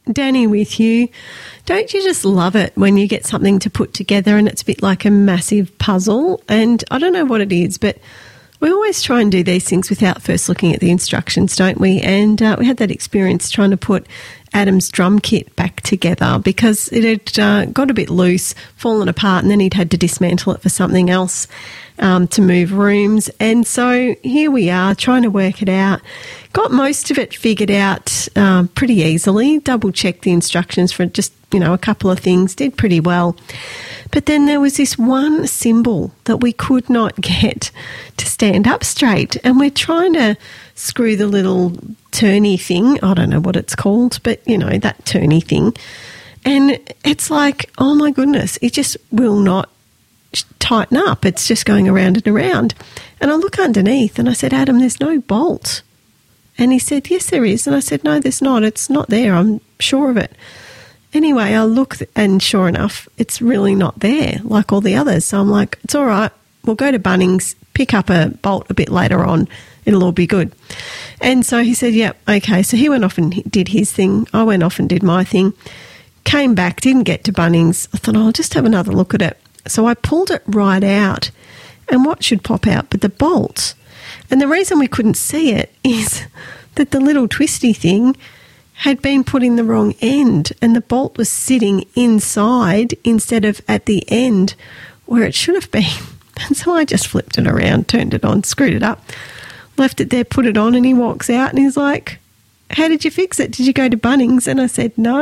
Danny with you. Don't you just love it when you get something to put together and it's a bit like a massive puzzle? And I don't know what it is, but we always try and do these things without first looking at the instructions, don't we? And we had that experience trying to put Adam's drum kit back together because it had got a bit loose, fallen apart, and then he'd had to dismantle it for something else to move rooms. And so here we are trying to work it out. Got most of it figured out pretty easily, double-checked the instructions for just, a couple of things, did pretty well. But then there was this one cymbal that we could not get to stand up straight, and we're trying to screw the little turny thing, I don't know what it's called, but, that turny thing. And it's like, oh my goodness, it just will not tighten up. It's just going around and around. And I look underneath and I said, Adam, there's no bolt. And he said, yes, there is. And I said, no, there's not. It's not there. I'm sure of it. Anyway, I look and sure enough, it's really not there like all the others. So I'm like, it's all right. We'll go to Bunnings, pick up a bolt a bit later on. It'll all be good. And so he said, yep, okay. So he went off and did his thing. I went off and did my thing. Came back, didn't get to Bunnings. I thought, I'll just have another look at it. So I pulled it right out. And what should pop out but the bolt? And the reason we couldn't see it is that the little twisty thing had been put in the wrong end and the bolt was sitting inside instead of at the end where it should have been. And so I just flipped it around, turned it on, screwed it up, left it there, put it on, and he walks out and he's like, how did you fix it? Did you go to Bunnings? And I said, no.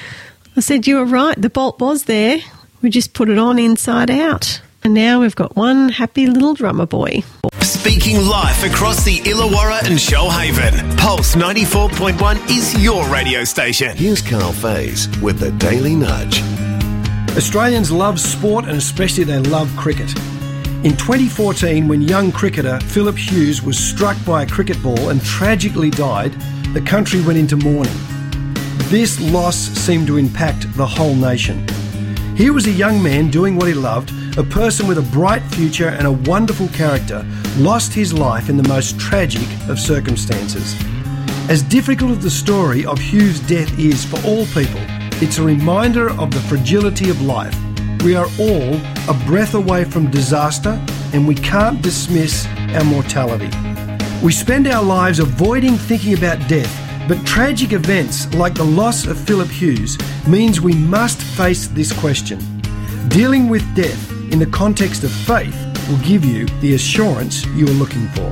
I said, you were right. The bolt was there. We just put it on inside out. And now we've got one happy little drummer boy. Speaking live across the Illawarra and Shoalhaven, Pulse 94.1 is your radio station. Here's Carl Faze with the Daily Nudge. Australians love sport and especially they love cricket. In 2014, when young cricketer Philip Hughes was struck by a cricket ball and tragically died, the country went into mourning. This loss seemed to impact the whole nation. Here was a young man doing what he loved, a person with a bright future and a wonderful character, lost his life in the most tragic of circumstances. As difficult as the story of Hughes' death is for all people, it's a reminder of the fragility of life. We are all a breath away from disaster and we can't dismiss our mortality. We spend our lives avoiding thinking about death, but tragic events like the loss of Philip Hughes means we must face this question. Dealing with death in the context of faith will give you the assurance you are looking for.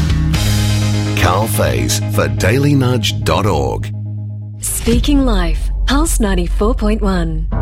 Carl Faze for dailynudge.org. Speaking Life, Pulse 94.1.